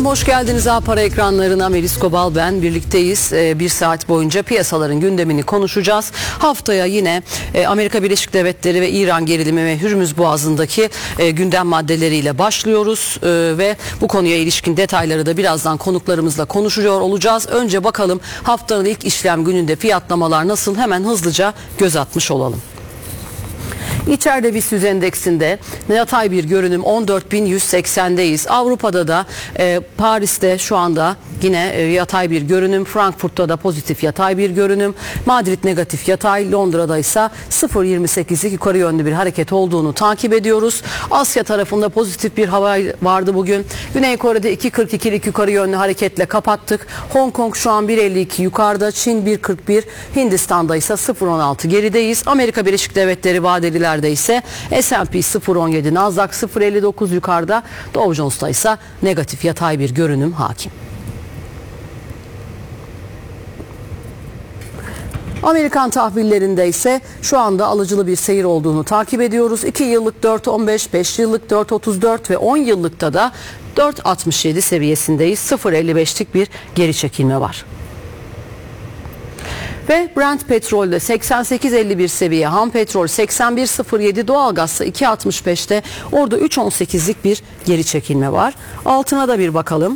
Hoş geldiniz A-Para ekranlarına. Melis Kobal ben. Birlikteyiz. Bir saat boyunca piyasaların gündemini konuşacağız. Haftaya yine Amerika Birleşik Devletleri ve İran gerilimi ve Hürmüz Boğazı'ndaki gündem maddeleriyle başlıyoruz. Ve bu konuya ilişkin detayları da birazdan konuklarımızla konuşuyor olacağız. Önce bakalım haftanın ilk işlem gününde fiyatlamalar nasıl? Hemen hızlıca göz atmış olalım. İçeride BIST endeksinde yatay bir görünüm 14.180'deyiz. Avrupa'da da Paris'te şu anda yine yatay bir görünüm. Frankfurt'ta da pozitif yatay bir görünüm. Madrid negatif yatay. Londra'da ise 0.28'lik yukarı yönlü bir hareket olduğunu takip ediyoruz. Asya tarafında pozitif bir hava vardı bugün. Güney Kore'de 2.42'lik yukarı yönlü hareketle kapattık. Hong Kong şu an 1.52 yukarıda. Çin 1.41. Hindistan'da ise 0.16 gerideyiz. Amerika Birleşik Devletleri vadeliler ise S&P 0.17, Nasdaq 0.59 yukarıda, Dow Jones'ta ise negatif yatay bir görünüm hakim. Amerikan tahvillerinde ise şu anda alıcılı bir seyir olduğunu takip ediyoruz. 2 yıllık 4.15, 5 yıllık 4.34 ve 10 yıllıkta da 4.67 seviyesindeyiz. 0.55'lik bir geri çekilme var. Ve Brent petrolde 88.51 seviye, ham petrol 81.07, doğalgazsa 2.65'te, orada 3.18'lik bir geri çekilme var. Altına da bir bakalım.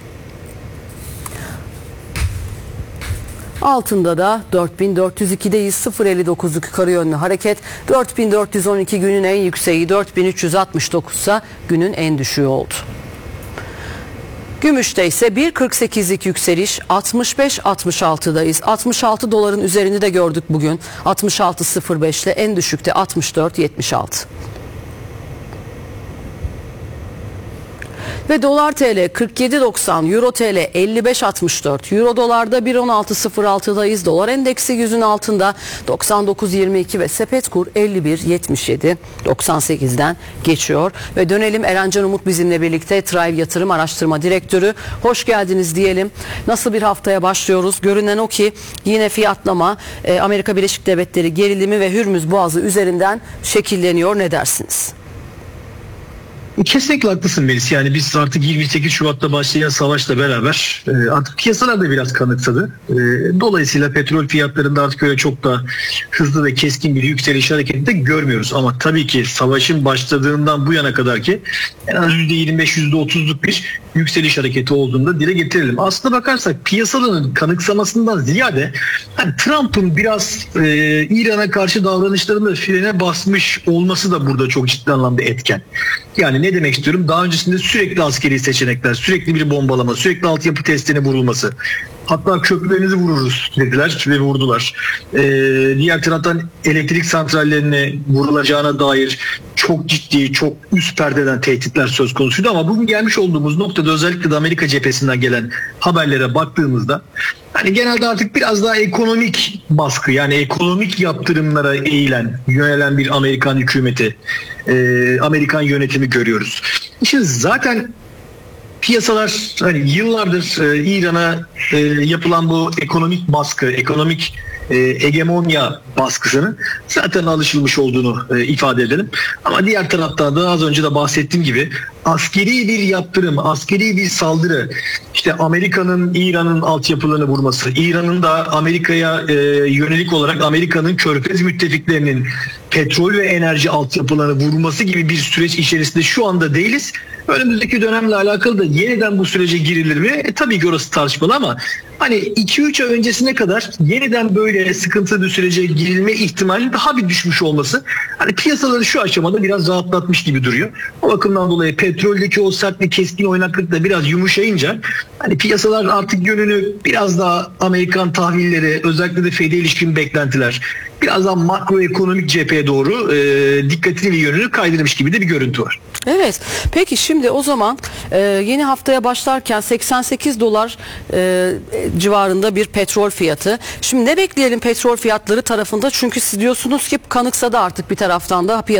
Altında da 4.402'deyiz. 0.59'luk yukarı yönlü hareket. 4.412 günün en yükseği, 4.369 ise günün en düşüğü oldu. Gümüşte ise 1.48'lik yükseliş, 65.66'dayız. 66 doların üzerini de gördük bugün. 66.05 ile, en düşükte 64.76. Ve dolar TL 47.90, euro TL 55.64, euro dolarda 1.16.06'dayız. Dolar endeksi 100'ün altında 99.22 ve sepet kur 51.77, 98'den geçiyor. Ve dönelim, Erencan Umut bizimle birlikte, Thrive Yatırım Araştırma Direktörü. Hoş geldiniz diyelim. Nasıl bir haftaya başlıyoruz? Görünen o ki yine fiyatlama Amerika Birleşik Devletleri gerilimi ve Hürmüz Boğazı üzerinden şekilleniyor. Ne dersiniz? Kesinlikle haklısın Melis. Yani biz artık 28 Şubat'ta başlayan savaşla beraber artık piyasalar da biraz kanıksadı. Dolayısıyla petrol fiyatlarında artık öyle çok da hızlı ve keskin bir yükseliş hareketi de görmüyoruz. Ama tabii ki savaşın başladığından bu yana kadar ki en az %25, %30'luk bir yükseliş hareketi olduğunda dile getirelim. Aslına bakarsak piyasaların kanıksamasından ziyade Trump'ın biraz İran'a karşı davranışlarında frene basmış olması da burada çok ciddi anlamda etken. Yani ne demek istiyorum? Daha öncesinde sürekli askeri seçenekler, sürekli bir bombalama, sürekli altyapı testine vurulması. Hatta köprülerinizi vururuz dediler ve vurdular. Diğer taraftan elektrik santrallerine vurulacağına dair çok ciddi, çok üst perdeden tehditler söz konusuydu. Ama bugün gelmiş olduğumuz noktada özellikle de Amerika cephesinden gelen haberlere baktığımızda hani genelde artık biraz daha ekonomik baskı, yani ekonomik yaptırımlara yönelen bir Amerikan hükümeti, Amerikan yönetimi görüyoruz. Şimdi zaten piyasalar hani yıllardır İran'a yapılan bu ekonomik baskı, ekonomik hegemonya baskısının zaten alışılmış olduğunu ifade edelim. Ama diğer taraftan da az önce de bahsettiğim gibi askeri bir yaptırım, askeri bir saldırı, işte Amerika'nın İran'ın altyapılarını vurması, İran'ın da Amerika'ya yönelik olarak Amerika'nın Körfez müttefiklerinin petrol ve enerji altyapılarını vurması gibi bir süreç içerisinde şu anda değiliz. Önümüzdeki dönemle alakalı da yeniden bu sürece girilir mi? Tabii ki orası tartışmalı ama hani 2-3 ay öncesine kadar yeniden böyle sıkıntılı bir sürece girilme ihtimali daha bir düşmüş olması hani piyasaları şu aşamada biraz rahatlatmış gibi duruyor. O bakımdan dolayı petroldeki o sert ve keskin oynaklık da biraz yumuşayınca hani piyasalar artık yönünü biraz daha Amerikan tahvilleri, özellikle de Fed'e ilişkin beklentiler, biraz daha makroekonomik cepheye doğru dikkatini ve yönünü kaydırmış gibi de bir görüntü var. Evet. Peki şimdi o zaman yeni haftaya başlarken 88 dolar civarında bir petrol fiyatı. Şimdi ne bekleyelim petrol fiyatları tarafında? Çünkü siz diyorsunuz ki kanıksadı artık bir taraftan da piyasa.